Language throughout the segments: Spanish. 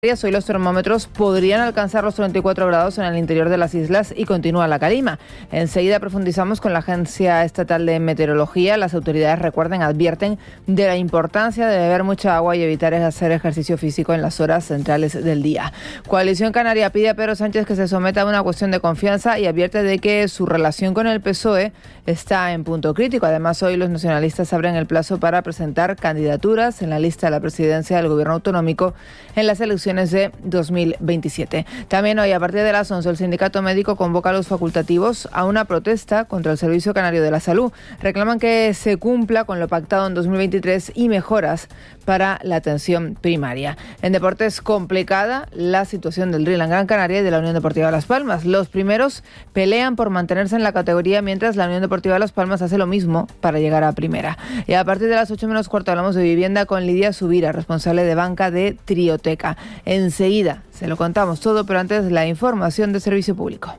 Hoy los termómetros podrían alcanzar los 34 grados en el interior de las islas y continúa la calima. Enseguida profundizamos con la Agencia Estatal de Meteorología. Las autoridades, advierten de la importancia de beber mucha agua y evitar hacer ejercicio físico en las horas centrales del día. Coalición Canaria pide a Pedro Sánchez que se someta a una cuestión de confianza y advierte de que su relación con el PSOE está en punto crítico. Además, hoy los nacionalistas abren el plazo para presentar candidaturas en la lista de la presidencia del gobierno autonómico en las elecciones de 2027. También hoy, a partir de las 11, el Sindicato Médico convoca a los facultativos a una protesta contra el Servicio Canario de la Salud. Reclaman que se cumpla con lo pactado en 2023 y mejoras para la atención primaria. En deportes, complicada la situación del Drill en Gran Canaria y de la Unión Deportiva Las Palmas. Los primeros pelean por mantenerse en la categoría, mientras la Unión Deportiva Las Palmas hace lo mismo para llegar a primera. Y a partir de las 8 menos cuarto hablamos de vivienda con Lidia Subira, responsable de banca de Trioteca. Enseguida se lo contamos todo, pero antes la información de servicio público.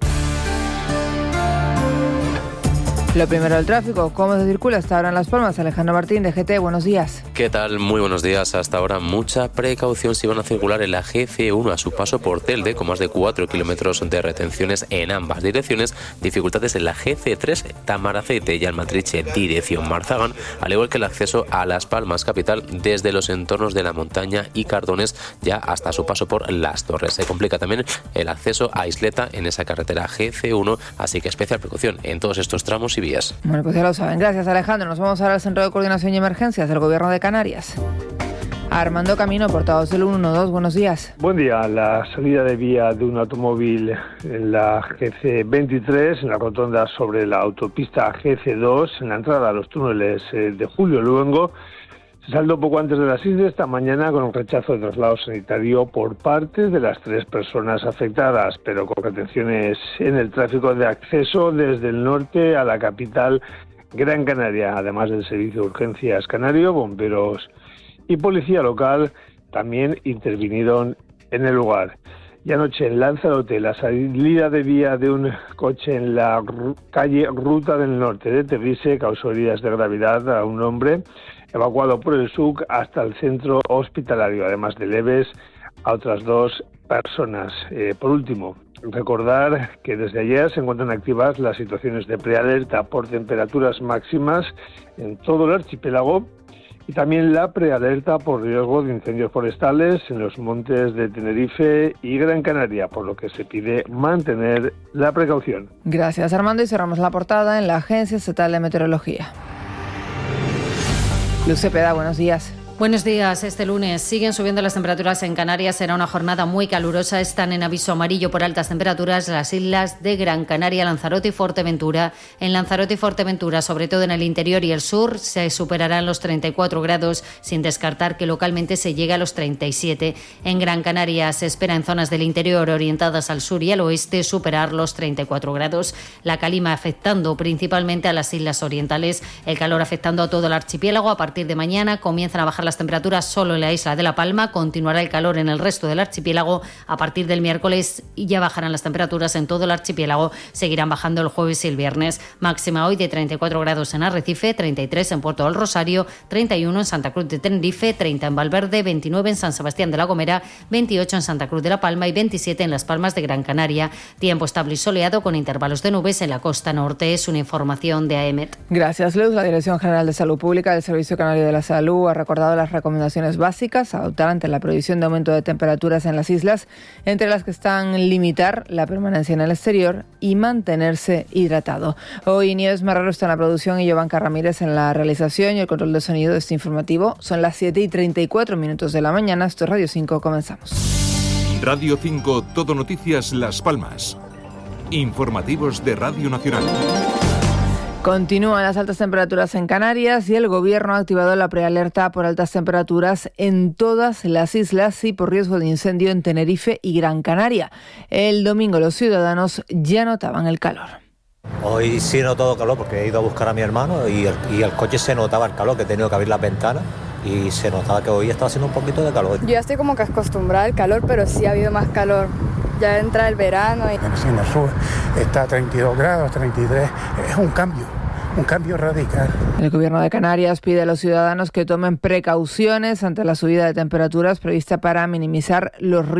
Lo primero, el tráfico. ¿Cómo se circula hasta ahora en Las Palmas? Alejandro Martín, de GT, buenos días. ¿Qué tal? Muy buenos días. Hasta ahora mucha precaución si van a circular en la GC1 a su paso por Telde, con más de 4 kilómetros de retenciones en ambas direcciones. Dificultades en la GC3 Tamaraceite y Almatriche, dirección Marzagan, al igual que el acceso a Las Palmas capital desde los entornos de La Montaña y Cardones ya hasta su paso por Las Torres. Se complica también el acceso a Isleta en esa carretera GC1, así que especial precaución en todos estos tramos y vías. Bueno, pues ya lo saben. Gracias, Alejandro. Nos vamos ahora al Centro de Coordinación y Emergencias del Gobierno de Canarias. Armando Camino, portavoz del 112, buenos días. Buen día. La salida de vía de un automóvil en la GC23, en la rotonda sobre la autopista GC2, en la entrada a los túneles de Julio Luengo, se saldó poco antes de las 6 de esta mañana con un rechazo de traslado sanitario por parte de las 3 personas afectadas, pero con retenciones en el tráfico de acceso desde el norte a la capital Gran Canaria. Además del servicio de urgencias canario, bomberos y policía local también intervinieron en el lugar. Y anoche en Lanzarote, la salida de vía de un coche en la calle Ruta del Norte de Terrisse causó heridas de gravedad a un hombre evacuado por el SUC hasta el centro hospitalario, además de leves a otras 2 personas. Por último, recordar que desde ayer se encuentran activas las situaciones de prealerta por temperaturas máximas en todo el archipiélago y también la prealerta por riesgo de incendios forestales en los montes de Tenerife y Gran Canaria, por lo que se pide mantener la precaución. Gracias, Armando, y cerramos la portada en la Agencia Estatal de Meteorología. Luz Cepeda, buenos días. Buenos días. Este lunes siguen subiendo las temperaturas en Canarias. Será una jornada muy calurosa. Están en aviso amarillo por altas temperaturas las islas de Gran Canaria, Lanzarote y Fuerteventura. En Lanzarote y Fuerteventura, sobre todo en el interior y el sur, se superarán los 34 grados, sin descartar que localmente se llegue a los 37. En Gran Canaria se espera en zonas del interior orientadas al sur y al oeste superar los 34 grados. La calima afectando principalmente a las islas orientales. El calor afectando a todo el archipiélago. A partir de mañana comienzan a bajar las temperaturas solo en la isla de La Palma. Continuará el calor en el resto del archipiélago. A partir del miércoles ya bajarán las temperaturas en todo el archipiélago. Seguirán bajando el jueves y el viernes. Máxima hoy de 34 grados en Arrecife, 33 en Puerto del Rosario, 31 en Santa Cruz de Tenerife, 30 en Valverde, 29 en San Sebastián de la Gomera, 28 en Santa Cruz de La Palma y 27 en Las Palmas de Gran Canaria. Tiempo estable y soleado con intervalos de nubes en la costa norte. Es una información de AEMET. Gracias, Luz. La Dirección General de Salud Pública del Servicio Canario de la Salud ha recordado las recomendaciones básicas a adoptar ante la previsión de aumento de temperaturas en las islas, entre las que están limitar la permanencia en el exterior y mantenerse hidratado. Hoy Nieves Marrero está en la producción y Giovanca Ramírez en la realización y el control de sonido de este informativo. Son las 7:34 de la mañana. Esto es Radio 5. Comenzamos. Radio 5, Todo Noticias Las Palmas. Informativos de Radio Nacional. Continúan las altas temperaturas en Canarias y el Gobierno ha activado la prealerta por altas temperaturas en todas las islas y por riesgo de incendio en Tenerife y Gran Canaria. El domingo los ciudadanos ya notaban el calor. Hoy sí he notado calor porque he ido a buscar a mi hermano y el coche se notaba el calor, que he tenido que abrir las ventanas y se notaba que hoy estaba haciendo un poquito de calor. Yo ya estoy como que acostumbrada al calor, pero sí ha habido más calor. Ya entra el verano. En el sur está a 32 grados, 33, es un cambio radical. El Gobierno de Canarias pide a los ciudadanos que tomen precauciones ante la subida de temperaturas prevista para minimizar los riesgos